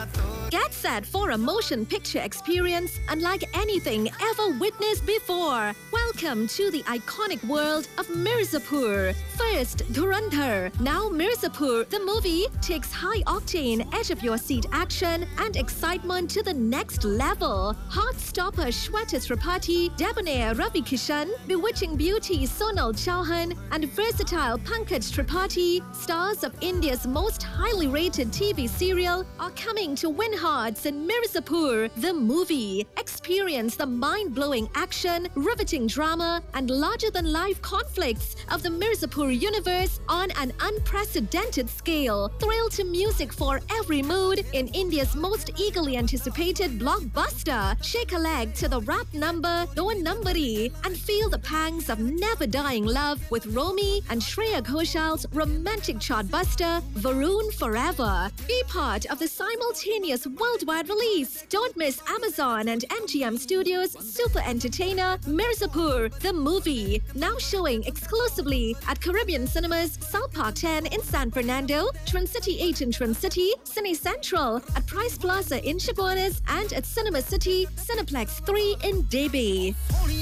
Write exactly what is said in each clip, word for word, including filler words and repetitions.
Get set for a motion picture experience unlike anything ever witnessed before. Welcome to the iconic world of Mirzapur. First, Dhurandhar. Now Mirzapur, the movie, takes high-octane, edge-of-your-seat action and excitement to the next level. Heartstopper Shweta Tripathi, debonair Ravi Kishan, bewitching beauty Sonal Chauhan, and versatile Pankaj Tripathi, stars of India's most highly rated T V serial, are coming to win hearts in Mirzapur, the movie. Experience the mind-blowing action, riveting drama, and larger-than-life conflicts of the Mirzapur universe on an unprecedented scale. Thrill to music for every mood in India's most eagerly anticipated blockbuster. Shake a leg to the rap number Do Numbari and feel the pangs of never-dying love with Romy and Shreya Ghoshal's romantic chartbuster Varun Forever. Be part of the simultaneous worldwide release. Don't miss Amazon and M G M Studios' super entertainer Mirzapur, the movie. Now showing exclusively at Caribbean Cinemas, South Park ten in San Fernando, Trincity eight in Trincity, Cine Central at Price Plaza in Chaguanas, and at Cinema City, Cineplex three in Debi.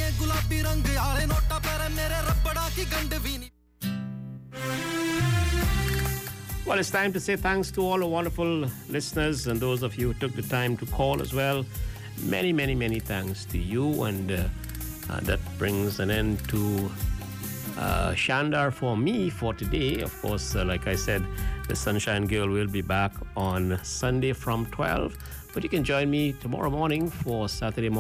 Well, it's time to say thanks to all the wonderful listeners and those of you who took the time to call as well. Many, many, many thanks to you. And uh, uh, that brings an end to uh, Shandar for me for today. Of course, uh, like I said, the Sunshine Girl will be back on Sunday from twelve. But you can join me tomorrow morning for Saturday morning.